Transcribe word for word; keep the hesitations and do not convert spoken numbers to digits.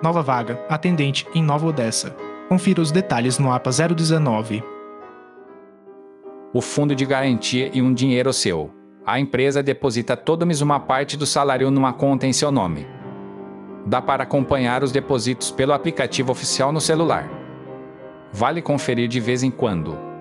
Nova vaga, atendente em Nova Odessa. Confira os detalhes no A P A zero dezenove. O fundo de garantia e um dinheiro seu. A empresa deposita todo mês uma parte do salário numa conta em seu nome. Dá para acompanhar os depósitos pelo aplicativo oficial no celular. Vale conferir de vez em quando.